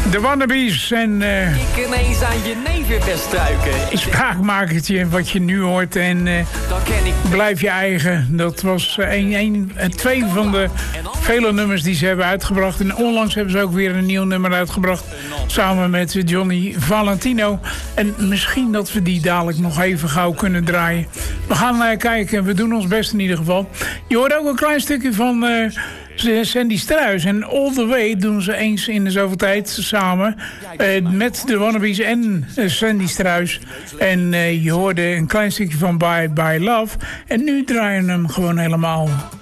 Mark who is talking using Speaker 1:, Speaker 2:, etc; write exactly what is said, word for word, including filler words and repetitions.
Speaker 1: De Wannabes en... Uh,
Speaker 2: ik ineens aan je neven bestruiken.
Speaker 1: Spraakmakertje, wat je nu hoort. En uh, blijf je eigen. Dat was uh, een, een, uh, twee van de vele nummers die ze hebben uitgebracht. En onlangs hebben ze ook weer een nieuw nummer uitgebracht. Samen met Johnny Valentino. En misschien dat we die dadelijk nog even gauw kunnen draaien. We gaan uh, kijken. We doen ons best in ieder geval. Je hoort ook een klein stukje van... Uh, Sandy Struijs en All The Way doen ze eens in de zoveel tijd samen uh, met de Wannabes en uh, Sandy Struijs. En uh, je hoorde een klein stukje van Bye Bye Love. En nu draaien we hem gewoon helemaal.